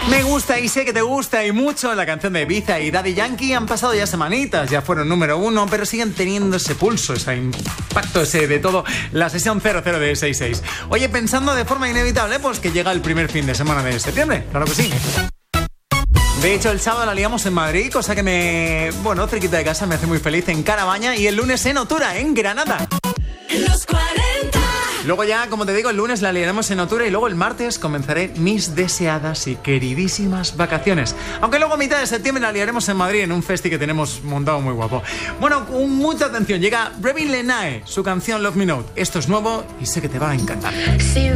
Me gusta y sé que te gusta y mucho la canción de Ibiza y Daddy Yankee. Han pasado ya semanitas, ya fueron número 1, pero siguen teniendo ese pulso, ese impacto, ese de todo. La sesión 00 de 66. Oye, pensando de forma inevitable, pues que llega el primer fin de semana de septiembre. Claro que sí. De hecho, el sábado la liamos en Madrid, cosa que cerquita de casa me hace muy feliz, en Carabaña, y el lunes en Otura, en Granada. Los 40. Luego ya, como te digo, el lunes la liaremos en Otura y luego el martes comenzaré mis deseadas y queridísimas vacaciones. Aunque luego a mitad de septiembre la liaremos en Madrid en un festi que tenemos montado muy guapo. Bueno, con mucha atención, llega Revin Lenae, su canción Love Me Not. Esto es nuevo y sé que te va a encantar.